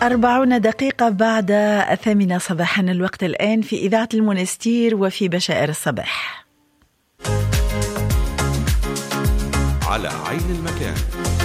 40 دقيقة بعد 8 صباحا، الوقت الآن في إذاعة المنستير وفي بشائر الصباح. على عين المكان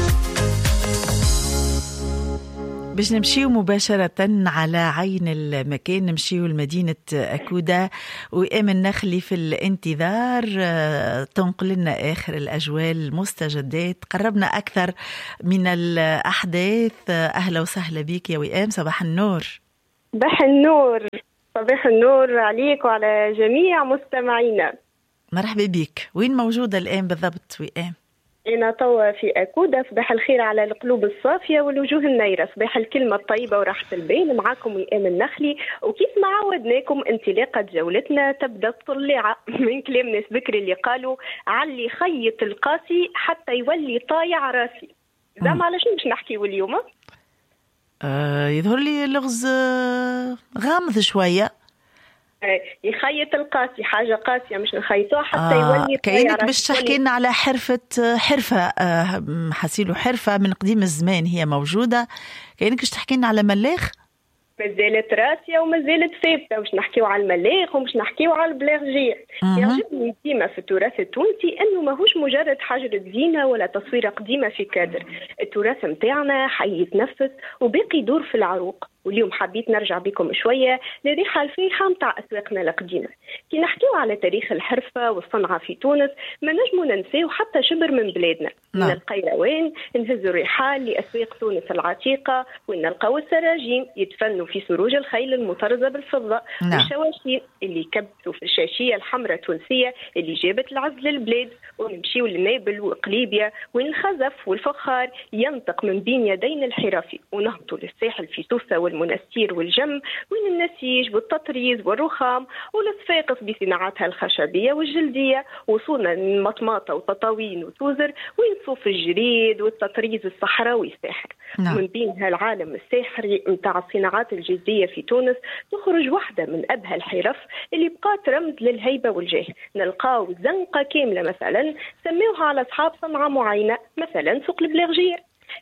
باش نمشيو مباشرة على عين المكان، نمشيو لمدينة أكودة وإيمان نخلي في الانتظار تنقل لنا آخر الأجوال المستجدات، قربنا أكثر من الأحداث. أهلا وسهلا بك يا وئام، صباح النور. صباح النور، صباح النور عليك وعلى جميع مستمعينا. مرحبا بك. وين موجودة الآن بالضبط وئام؟ أنا توا في أكودة. صباح الخير على القلوب الصافية والوجوه النيرة، صباح الكلمة الطيبة وراحة البين. معاكم وئام النخلي، وكيف ما عودناكم انطلاقة جولتنا تبدأ الطليعة من كلام ناس بكري اللي قالوا علي خيط القاسي حتى يولي طايع راسي. زعما على شنو باش نحكيو اليوم؟ يظهر لي اللغز غامض شوية. يخيط القاسي، حاجة قاسية مش نخيطوها حتى يولي كأنك باش تحكي لنا على حرفة حسيلو حرفة من قديم الزمان هي موجودة، كأنك باش تحكي لنا على ملاخ مازالت راسية ومازالت ثابتة. ومش نحكيو على الملاخ ومش نحكيو على البلاغجية. يعجبني ديما في التراث التونسي أنه ماهوش مجرد حجر زينة ولا تصويرة قديمة في كادر. التراث متاعنا حي يتنفس وباقي يدور في العروق. واليوم حبيت نرجع بكم شوية لريحة الفيحة متاع أسواقنا القديمة. كي نحكيو على تاريخ الحرفة والصنعة في تونس ما نجمو ننسيو حتى شبر من بلادنا. من القيروان نهزوا الرحال لأسواق تونس العتيقة، ونلقاو السراجيم يتفنوا في سروج الخيل المطرزة بالفضة، والشواشين اللي كبتوا في الشاشية الحمراء التونسية اللي جابت العز للبلاد. ونمشيو لنابل وقليبيا وين الخزف والفخار ينطق من بين يدين الحرفي، ونهبطوا للساحل في سوسة والمنستير والجم وين النسيج والتطريز والرخام والصفاقس بصناعاتها الخشبية والجلدية. وصولنا للمطماطة وتطاوين وتوزر وين صوف الجريد والتطريز الصحراوي الساحر. من بين هالعالم الساحري متاع الصناعات الجلدية في تونس تخرج واحدة من أبهى الحرف اللي بقات رمز للهيبة والجاه. نلقاو زنقة كاملة مثلا سميوها على أصحاب صنعة معينة، مثلا سوق البلاغجية.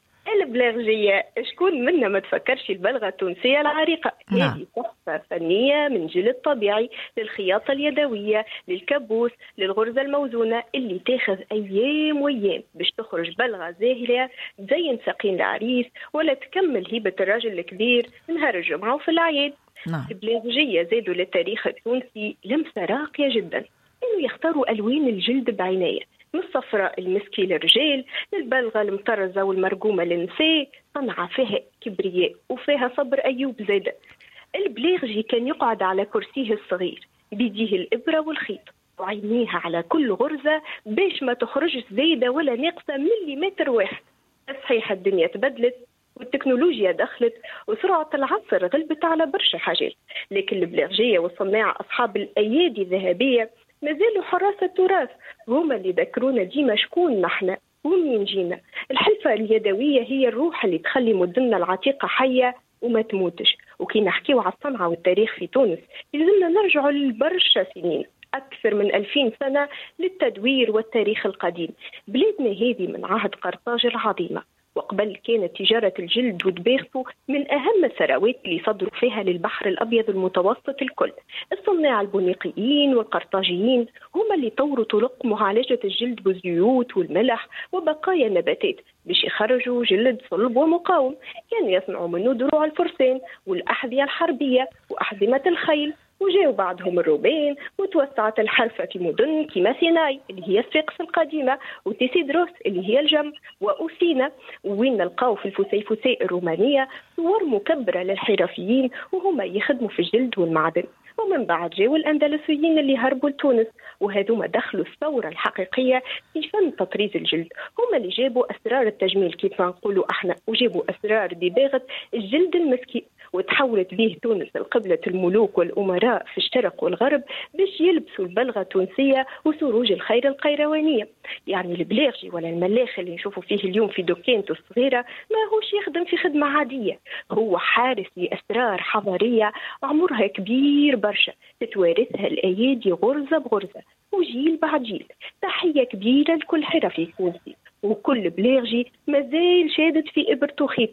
البلاغجية شكون منا ما تفكرش البلغة التونسية العريقة. هذه تحفة فنية من جلد طبيعي للخياطة اليدوية للكبوس للغرزة الموزونة اللي تاخذ أيام وأيام باش تخرج بلغة زاهرة تزين ساقين العريس ولا تكمل هيبة الرجل الكبير نهار الجمعة وفي الأعياد. البلاغجية زادوا للتاريخ التونسي لمسة راقية جدا، إنه يختاروا ألوان الجلد بعناية، من الصفراء المسكي للرجال للبلغة المطرزة والمرقومة للنساء. صنعة فيها كبرياء وفيها صبر أيوب زادة. البلاغجي كان يقعد على كرسيه الصغير بيديه الإبرة والخيط وعينيها على كل غرزة باش ما تخرجش زايدة ولا ناقصة مليمتر واحد. صحيح الدنيا تبدلت والتكنولوجيا دخلت وسرعة العصر غلبت على برشا حاجات، لكن البلاغجية والصناعة أصحاب الأيادي الذهبية مازالوا حراس التراث، هما اللي ذكرونا ديما شكون نحن ومين جينا. الحرفة اليدوية هي الروح اللي تخلي مدننا العتيقة حية وما تموتش. وكي نحكيو على الصنعة والتاريخ في تونس لازمنا نرجعوا لبرشا سنين، أكثر من 2000 سنة للتدوير والتاريخ القديم. بلادنا هذه من عهد قرطاج العظيمة، وقبل كانت تجارة الجلد ودباغته من أهم الثروات اللي صدروا فيها للبحر الأبيض المتوسط الكل. الصناع البونيقيين والقرطاجيين هم اللي طوروا طرق معالجة الجلد بالزيوت والملح وبقايا النباتات باش يخرجوا جلد صلب ومقاوم. كانوا يصنعوا منه دروع الفرسان والأحذية الحربية وأحزمة الخيل. وجاءوا بعضهم الروبين وتوسعت الحرفة في مدن كما سيناي اللي هي الصفاقس القديمة وتيسيدروس اللي هي الجم وأوسينا، وين نلقاو في الفسيفساء الرومانية صور مكبرة للحرفيين وهم يخدموا في الجلد والمعدن. ومن بعد جاءوا الأندلسيين اللي هربوا لتونس، وهذوما دخلوا الثورة الحقيقية في فن تطريز الجلد. هم اللي جابوا أسرار التجميل كيف ما نقولوا احنا، وجابوا أسرار دباغة الجلد المسكي، وتحولت به تونس القبلة الملوك والأمراء في الشرق والغرب باش يلبسوا البلغة التونسية وسروج الخير القيروانية. يعني البلاغجي ولا الملاخ اللي نشوفوا فيه اليوم في دكانته الصغيرة ما هوش يخدم في خدمة عادية، هو حارس لأسرار حضارية عمرها كبير برشا تتوارثها الأيادي غرزة بغرزة وجيل بعد جيل. تحية كبيرة لكل حرفي تونسي وكل بلاغجي مازال شادد في إبرته خيط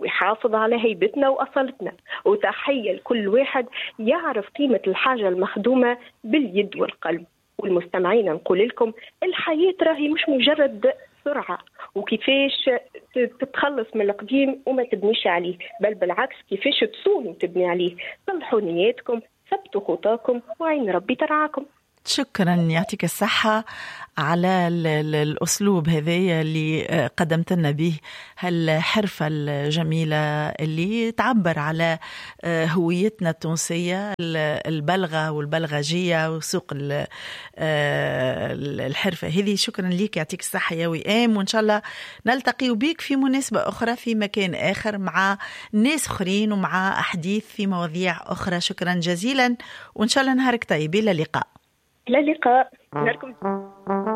ويحافظ على هيبتنا وأصالتنا. وتحية لكل واحد يعرف قيمة الحاجة المخدومة باليد والقلب. والمستمعين نقول لكم الحياة راهي مش مجرد سرعة وكيفاش تتخلص من القديم وما تبنيش عليه، بل بالعكس كيفاش تصون وتبني عليه. صلحوا نياتكم، ثبتوا خطاكم، وعين ربي ترعاكم. شكرا، يعطيك الصحة على الأسلوب هذا اللي قدمت لنا به هالحرفة الجميلة اللي تعبر على هويتنا التونسية البلغة والبلغجية وسوق الحرفة هذه. شكرا لك، يعطيك الصحة يا وئام، وإن شاء الله نلتقي بك في مناسبة أخرى في مكان آخر مع ناس أخرين ومع أحاديث في مواضيع أخرى. شكرا جزيلا، وإن شاء الله نهارك طيب. إلى اللقاء. إلى اللقاء. نهاركم